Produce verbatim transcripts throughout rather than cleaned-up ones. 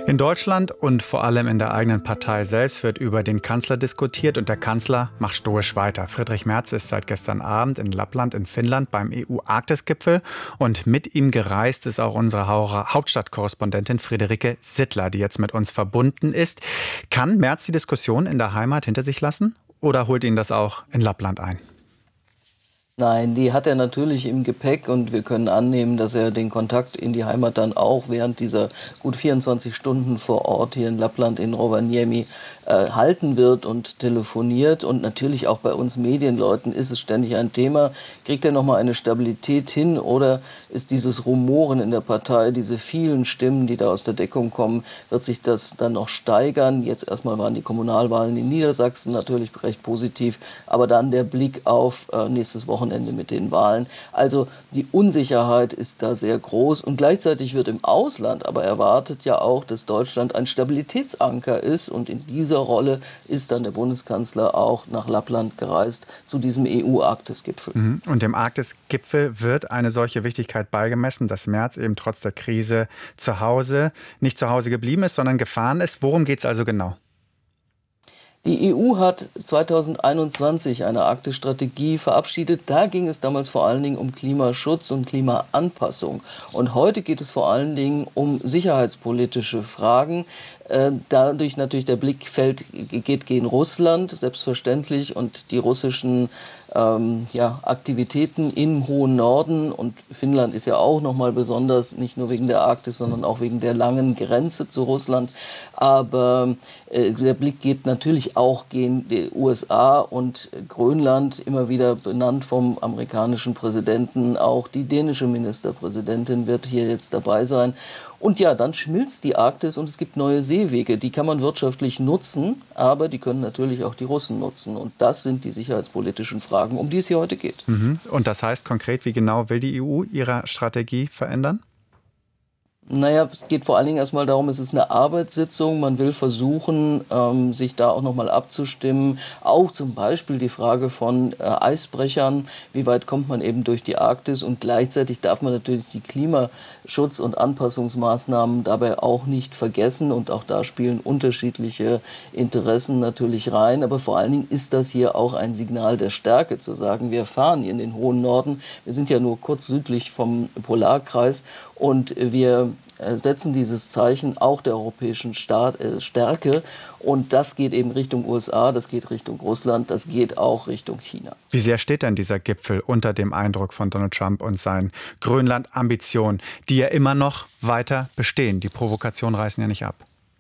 In Deutschland und vor allem in der eigenen Partei selbst wird über den Kanzler diskutiert und der Kanzler macht stoisch weiter. Friedrich Merz ist seit gestern Abend in Lappland in Finnland beim E U-Arktis-Gipfel und mit ihm gereist ist auch unsere Hauptstadtkorrespondentin Friederike Sittler, die jetzt mit uns verbunden ist. Kann Merz die Diskussion in der Heimat hinter sich lassen oder holt ihn das auch in Lappland ein? Nein, die hat er natürlich im Gepäck und wir können annehmen, dass er den Kontakt in die Heimat dann auch während dieser gut vierundzwanzig Stunden vor Ort hier in Lappland in Rovaniemi äh, halten wird und telefoniert. Und natürlich auch bei uns Medienleuten ist es ständig ein Thema. Kriegt er nochmal eine Stabilität hin oder ist dieses Rumoren in der Partei, diese vielen Stimmen, die da aus der Deckung kommen, wird sich das dann noch steigern? Jetzt erstmal waren die Kommunalwahlen in Niedersachsen natürlich recht positiv, aber dann der Blick auf äh, nächstes Wochenende mit den Wahlen. Also die Unsicherheit ist da sehr groß und gleichzeitig wird im Ausland aber erwartet ja auch, dass Deutschland ein Stabilitätsanker ist und in dieser Rolle ist dann der Bundeskanzler auch nach Lappland gereist zu diesem E U-Arktis-Gipfel. Und dem Arktis-Gipfel wird eine solche Wichtigkeit beigemessen, dass Merz eben trotz der Krise zu Hause, nicht zu Hause geblieben ist, sondern gefahren ist. Worum geht es also genau? Die E U hat zweitausendeinundzwanzig eine Arktis-Strategie verabschiedet. Da ging es damals vor allen Dingen um Klimaschutz und Klimaanpassung. Und heute geht es vor allen Dingen um sicherheitspolitische Fragen. Äh, dadurch natürlich der Blick fällt, geht gegen Russland, selbstverständlich, und die russischen ähm, ja, Aktivitäten im hohen Norden. Und Finnland ist ja auch nochmal besonders, nicht nur wegen der Arktis, sondern auch wegen der langen Grenze zu Russland. Aber äh, der Blick geht natürlich auch gegen die U S A und Grönland, immer wieder benannt vom amerikanischen Präsidenten. Auch die dänische Ministerpräsidentin wird hier jetzt dabei sein. Und ja, dann schmilzt die Arktis und es gibt neue Seewege. Die kann man wirtschaftlich nutzen, aber die können natürlich auch die Russen nutzen. Und das sind die sicherheitspolitischen Fragen, um die es hier heute geht. Mhm. Und das heißt konkret, wie genau will die E U ihre Strategie verändern? Naja, es geht vor allen Dingen erstmal darum, es ist eine Arbeitssitzung. Man will versuchen, ähm, sich da auch nochmal abzustimmen. Auch zum Beispiel die Frage von äh, Eisbrechern. Wie weit kommt man eben durch die Arktis? Und gleichzeitig darf man natürlich die Klimaschutz- und Anpassungsmaßnahmen dabei auch nicht vergessen. Und auch da spielen unterschiedliche Interessen natürlich rein. Aber vor allen Dingen ist das hier auch ein Signal der Stärke, zu sagen, wir fahren hier in den hohen Norden. Wir sind ja nur kurz südlich vom Polarkreis und wir setzen dieses Zeichen auch der europäischen Staat, äh, Stärke. Und das geht eben Richtung U S A, das geht Richtung Russland, das geht auch Richtung China. Wie sehr steht denn dieser Gipfel unter dem Eindruck von Donald Trump und seinen Grönland-Ambitionen, die ja immer noch weiter bestehen? Die Provokationen reißen ja nicht ab.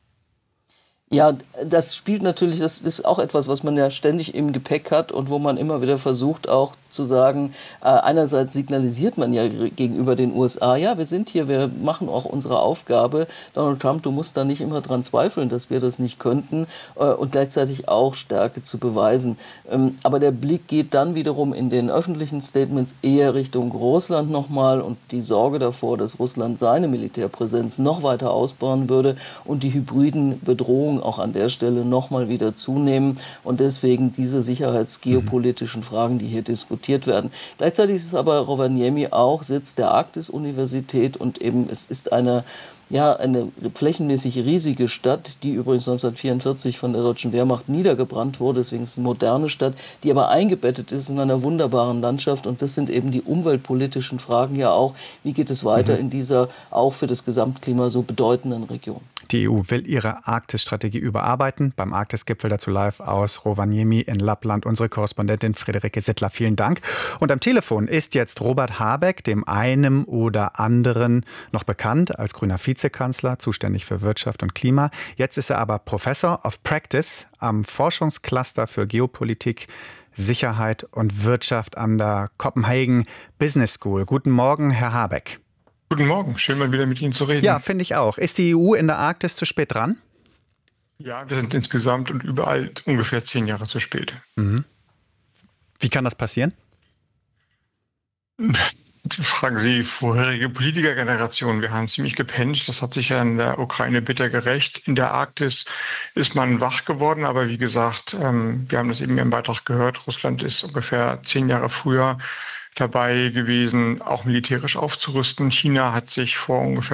Ja, das spielt natürlich, das ist auch etwas, was man ja ständig im Gepäck hat und wo man immer wieder versucht auch zu sagen, äh, einerseits signalisiert man ja gegenüber den U S A, ja, wir sind hier, wir machen auch unsere Aufgabe. Donald Trump, du musst da nicht immer dran zweifeln, dass wir das nicht könnten, äh, und gleichzeitig auch Stärke zu beweisen. Ähm, aber der Blick geht dann wiederum in den öffentlichen Statements eher Richtung Russland nochmal und die Sorge davor, dass Russland seine Militärpräsenz noch weiter ausbauen würde und die hybriden Bedrohungen auch an der Stelle nochmal wieder zunehmen und deswegen diese sicherheitsgeopolitischen Fragen, die hier diskutiert werden. Gleichzeitig ist aber Rovaniemi auch Sitz der Arktis-Universität und eben es ist eine Ja, eine flächenmäßig riesige Stadt, die übrigens neunzehnhundertvierundvierzig von der deutschen Wehrmacht niedergebrannt wurde. Deswegen ist es eine moderne Stadt, die aber eingebettet ist in einer wunderbaren Landschaft. Und das sind eben die umweltpolitischen Fragen ja auch. Wie geht es weiter mhm. in dieser auch für das Gesamtklima so bedeutenden Region? Die E U will ihre Arktis-Strategie überarbeiten. Beim Arktis-Gipfel dazu live aus Rovaniemi in Lappland unsere Korrespondentin Friederike Sittler. Vielen Dank. Und am Telefon ist jetzt Robert Habeck, dem einen oder anderen noch bekannt als grüner Vizekanzler, zuständig für Wirtschaft und Klima. Jetzt ist er aber Professor of Practice am Forschungscluster für Geopolitik, Sicherheit und Wirtschaft an der Copenhagen Business School. Guten Morgen, Herr Habeck. Guten Morgen, schön mal wieder mit Ihnen zu reden. Ja, finde ich auch. Ist die E U in der Arktis zu spät dran? Ja, wir sind insgesamt und überall ungefähr zehn Jahre zu spät. Mhm. Wie kann das passieren? Fragen Sie vorherige Politikergenerationen. Wir haben ziemlich gepennt. Das hat sich ja in der Ukraine bitter gerächt. In der Arktis ist man wach geworden. Aber wie gesagt, wir haben das eben im Beitrag gehört, Russland ist ungefähr zehn Jahre früher dabei gewesen, auch militärisch aufzurüsten. China hat sich vor ungefähr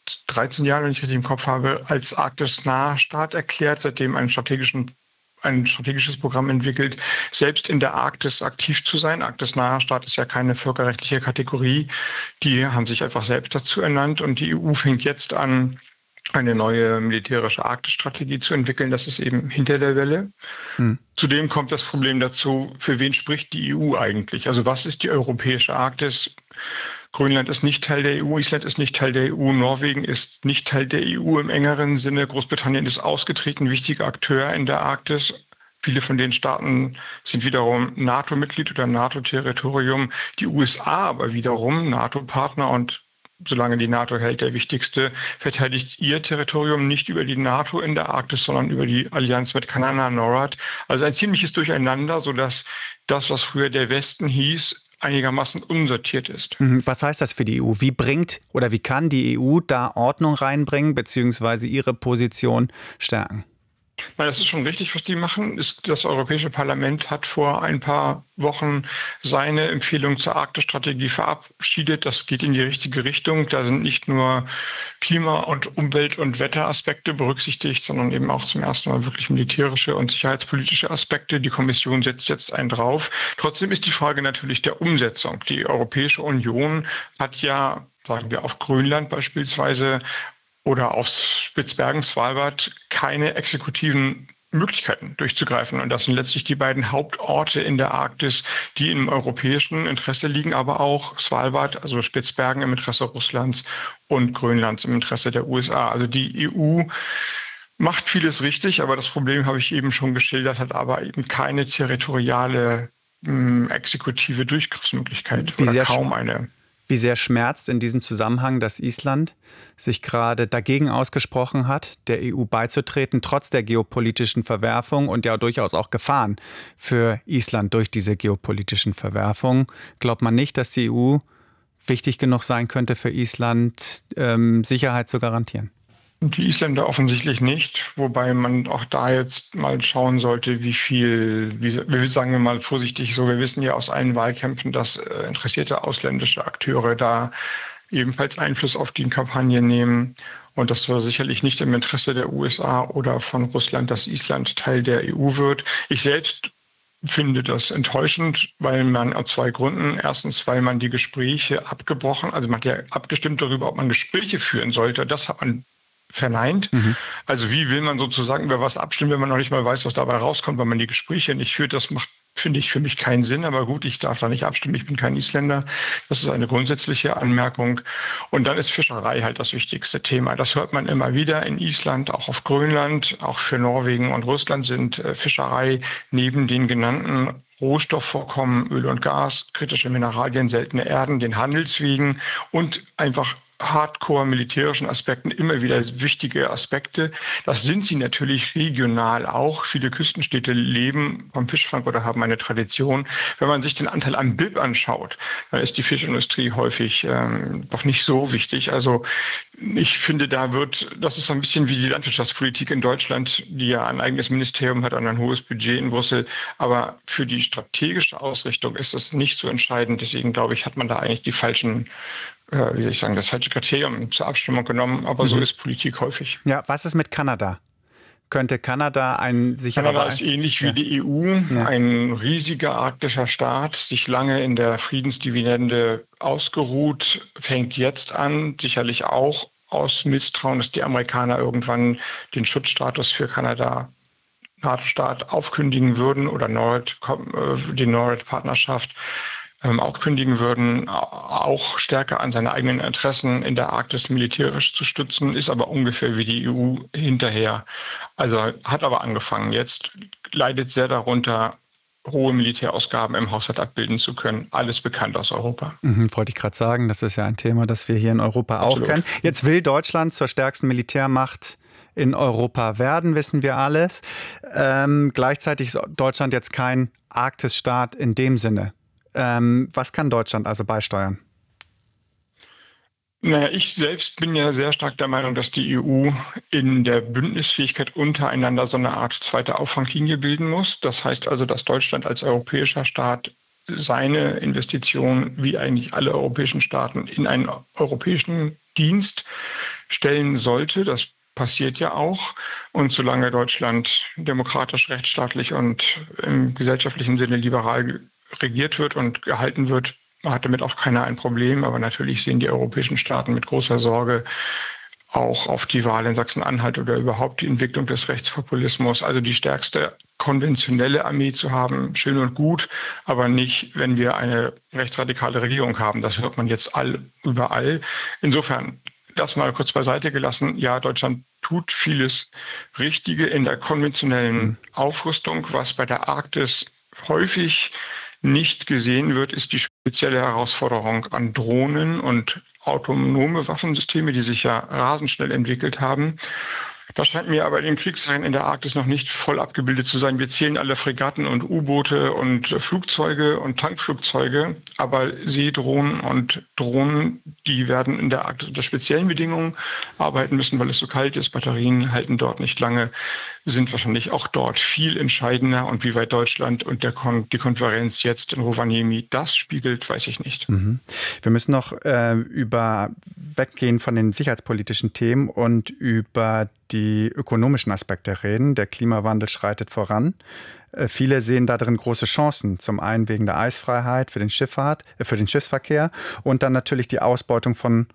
dreizehn Jahren, wenn ich richtig im Kopf habe, als arktisnaher Staat erklärt, seitdem einen strategischen ein strategisches Programm entwickelt, selbst in der Arktis aktiv zu sein. Arktisnaher Staat ist ja keine völkerrechtliche Kategorie. Die haben sich einfach selbst dazu ernannt und die E U fängt jetzt an, eine neue militärische Arktisstrategie zu entwickeln. Das ist eben hinter der Welle. Hm. Zudem kommt das Problem dazu, für wen spricht die E U eigentlich? Also was ist die europäische Arktis? Grönland ist nicht Teil der E U, Island ist nicht Teil der E U, Norwegen ist nicht Teil der E U im engeren Sinne, Großbritannien ist ausgetreten, wichtiger Akteur in der Arktis. Viele von den Staaten sind wiederum NATO-Mitglied oder NATO-Territorium. Die U S A aber wiederum NATO-Partner und solange die NATO hält, der wichtigste, verteidigt ihr Territorium nicht über die NATO in der Arktis, sondern über die Allianz mit Kanada, NORAD. Also ein ziemliches Durcheinander, sodass das, was früher der Westen hieß, einigermaßen unsortiert ist. Was heißt das für die E U? Wie bringt oder wie kann die E U da Ordnung reinbringen bzw. ihre Position stärken? Das ist schon richtig, was die machen. Das Europäische Parlament hat vor ein paar Wochen seine Empfehlung zur Arktisstrategie verabschiedet. Das geht in die richtige Richtung. Da sind nicht nur Klima- und Umwelt- und Wetteraspekte berücksichtigt, sondern eben auch zum ersten Mal wirklich militärische und sicherheitspolitische Aspekte. Die Kommission setzt jetzt einen drauf. Trotzdem ist die Frage natürlich der Umsetzung. Die Europäische Union hat ja, sagen wir auf Grönland beispielsweise, oder auf Spitzbergen, Svalbard keine exekutiven Möglichkeiten durchzugreifen. Und das sind letztlich die beiden Hauptorte in der Arktis, die im europäischen Interesse liegen, aber auch Svalbard, also Spitzbergen im Interesse Russlands und Grönlands im Interesse der U S A. Also die E U macht vieles richtig, aber das Problem habe ich eben schon geschildert, hat aber eben keine territoriale mh, exekutive Durchgriffsmöglichkeit Wie oder kaum eine. Wie sehr schmerzt in diesem Zusammenhang, dass Island sich gerade dagegen ausgesprochen hat, der E U beizutreten, trotz der geopolitischen Verwerfung und ja durchaus auch Gefahren für Island durch diese geopolitischen Verwerfungen. Glaubt man nicht, dass die E U wichtig genug sein könnte für Island, ähm, Sicherheit zu garantieren? Die Isländer offensichtlich nicht, wobei man auch da jetzt mal schauen sollte, wie viel, wie, wie sagen wir mal vorsichtig, so wir wissen ja aus allen Wahlkämpfen, dass äh, interessierte ausländische Akteure da ebenfalls Einfluss auf die Kampagne nehmen. Und das war sicherlich nicht im Interesse der U S A oder von Russland, dass Island Teil der E U wird. Ich selbst finde das enttäuschend, weil man aus zwei Gründen. Erstens, weil man die Gespräche abgebrochen, also man hat ja abgestimmt darüber, ob man Gespräche führen sollte. Das hat man verneint. Mhm. Also wie will man sozusagen über was abstimmen, wenn man noch nicht mal weiß, was dabei rauskommt, weil man die Gespräche nicht führt. Das macht, finde ich, für mich keinen Sinn. Aber gut, ich darf da nicht abstimmen. Ich bin kein Isländer. Das ist eine grundsätzliche Anmerkung. Und dann ist Fischerei halt das wichtigste Thema. Das hört man immer wieder in Island, auch auf Grönland. Auch für Norwegen und Russland sind äh, Fischerei neben den genannten Rohstoffvorkommen, Öl und Gas, kritische Mineralien, seltene Erden, den Handelswegen und einfach hardcore-militärischen Aspekten immer wieder wichtige Aspekte. Das sind sie natürlich regional auch. Viele Küstenstädte leben vom Fischfang oder haben eine Tradition. Wenn man sich den Anteil am B I P anschaut, dann ist die Fischindustrie häufig ähm, doch nicht so wichtig. Also ich finde, da wird, das ist so ein bisschen wie die Landwirtschaftspolitik in Deutschland, die ja ein eigenes Ministerium hat und ein hohes Budget in Brüssel. Aber für die strategische Ausrichtung ist es nicht so entscheidend. Deswegen glaube ich, hat man da eigentlich die falschen wie soll ich sagen, das falsche Kriterium zur Abstimmung genommen, aber mhm. so ist Politik häufig. Ja, was ist mit Kanada? Könnte Kanada ein sicherer... Kanada ist ähnlich wie ja. die E U, ja. ein riesiger arktischer Staat, sich lange in der Friedensdividende ausgeruht, fängt jetzt an, sicherlich auch aus Misstrauen, dass die Amerikaner irgendwann den Schutzstatus für Kanada NATO-Staat aufkündigen würden oder NORAD, die NORAD-Partnerschaft auch kündigen würden, auch stärker an seine eigenen Interessen in der Arktis militärisch zu stützen, ist aber ungefähr wie die E U hinterher. Also hat aber angefangen. Jetzt leidet sehr darunter, hohe Militärausgaben im Haushalt abbilden zu können. Alles bekannt aus Europa. Mhm, wollte ich gerade sagen, das ist ja ein Thema, das wir hier in Europa Absolut. auch kennen. Jetzt will Deutschland zur stärksten Militärmacht in Europa werden, wissen wir alles. Ähm, gleichzeitig ist Deutschland jetzt kein Arktisstaat in dem Sinne. Ähm, was kann Deutschland also beisteuern? Naja, ich selbst bin ja sehr stark der Meinung, dass die E U in der Bündnisfähigkeit untereinander so eine Art zweite Auffanglinie bilden muss. Das heißt also, dass Deutschland als europäischer Staat seine Investition, wie eigentlich alle europäischen Staaten, in einen europäischen Dienst stellen sollte. Das passiert ja auch. Und solange Deutschland demokratisch, rechtsstaatlich und im gesellschaftlichen Sinne liberal regiert wird und gehalten wird, hat damit auch keiner ein Problem. Aber natürlich sehen die europäischen Staaten mit großer Sorge auch auf die Wahl in Sachsen-Anhalt oder überhaupt die Entwicklung des Rechtspopulismus. Also die stärkste konventionelle Armee zu haben, schön und gut, aber nicht, wenn wir eine rechtsradikale Regierung haben. Das hört man jetzt all, überall. Insofern, das mal kurz beiseite gelassen. Ja, Deutschland tut vieles Richtige in der konventionellen Aufrüstung. Was bei der Arktis häufig nicht gesehen wird, ist die spezielle Herausforderung an Drohnen und autonome Waffensysteme, die sich ja rasend schnell entwickelt haben. Das scheint mir aber in den Kriegsreihen in der Arktis noch nicht voll abgebildet zu sein. Wir zählen alle Fregatten und U-Boote und Flugzeuge und Tankflugzeuge, aber Seedrohnen und Drohnen, die werden in der Arktis unter speziellen Bedingungen arbeiten müssen, weil es so kalt ist. Batterien halten dort nicht lange, sind wahrscheinlich auch dort viel entscheidender. Und wie weit Deutschland und der Kon- die Konferenz jetzt in Rovaniemi das spiegelt, weiß ich nicht. Mhm. Wir müssen noch äh, über weggehen von den sicherheitspolitischen Themen und über die ökonomischen Aspekte reden. Der Klimawandel schreitet voran. Äh, viele sehen darin große Chancen. Zum einen wegen der Eisfreiheit für den Schifffahrt, äh, für den Schiffsverkehr und dann natürlich die Ausbeutung von